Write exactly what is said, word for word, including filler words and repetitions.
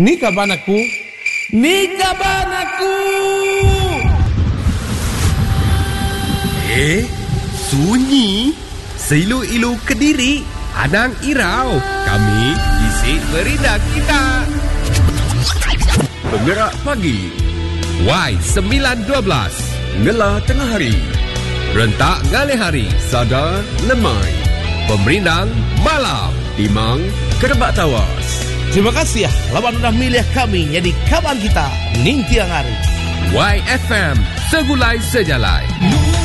Ni kaban aku. Ni kaban aku. Eh, sunyi. Seilu-ilu Kediri. Anang Irau. Kami isi berita kita. Penggerak pagi. Y sembilan dua belas. Ngela tengah hari. Rentak ngalih hari. Sadar lemai. Pemerindang malam. Timang kerebak tawas. Terima kasih ya, lawan udah milih kami jadi kawan kita, Ning Tiang Hari. Y F M, segulai sejalai.